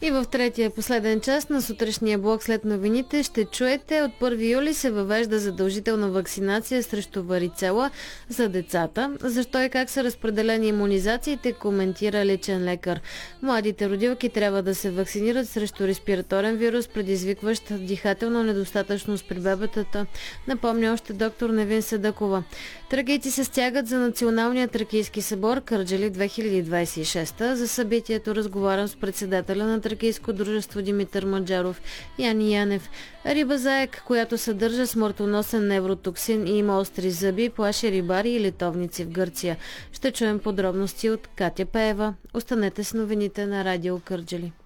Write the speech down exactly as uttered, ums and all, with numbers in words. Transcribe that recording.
И в третия последен част на сутрешния блок след новините ще чуете: от първи юли се въвежда задължителна вакцинация срещу варицела за децата. Защо и как са разпределени имунизациите, коментира личен лекар. Младите родилки трябва да се вакцинират срещу респираторен вирус, предизвикващ дихателна недостатъчност при бебетата, напомня още доктор Невин Седъкова. Тракийци се стягат за Националния тракийски събор Кърджали две хиляди двадесет и шеста. За събитието разговарям с председателя на Тракийско дружество Димитър Маджаров, Яни Янев. Риба заек, която съдържа смъртоносен невротоксин и има остри зъби, плаши рибари и летовници в Гърция. Ще чуем подробности от Катя Пеева. Останете с новините на Радио Кърджали.